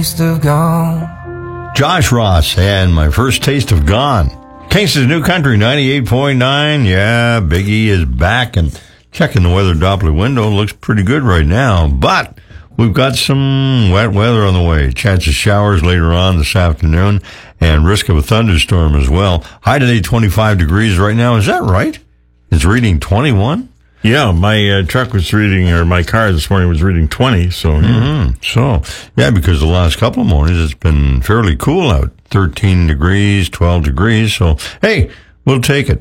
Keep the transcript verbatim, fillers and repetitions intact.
Of gone. Josh Ross and My First Taste of Gone. Kingston's New Country ninety-eight point nine. Yeah, Biggie is back, and checking the weather Doppler window, looks pretty good right now, but we've got some wet weather on the way. Chance of showers later on this afternoon and risk of a thunderstorm as well. High today twenty-five degrees right now. Is that right? It's reading twenty-one? Yeah, my uh, truck was reading, or my car this morning was reading twenty, so. Yeah. Mm-hmm. So, yeah, because the last couple of mornings it's been fairly cool out. thirteen degrees, twelve degrees, so, hey, we'll take it.